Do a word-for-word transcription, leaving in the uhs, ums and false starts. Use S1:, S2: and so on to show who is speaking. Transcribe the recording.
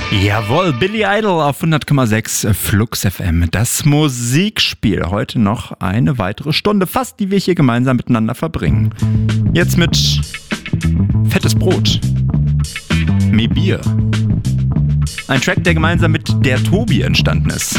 S1: Jawohl, Billy Idol auf hundert Komma sechs Flux F M. Das Musikspiel. Heute noch eine weitere Stunde fast, die wir hier gemeinsam miteinander verbringen. Jetzt mit Fettes Brot. Me Bier. Ein Track, der gemeinsam mit der Tobi entstanden ist.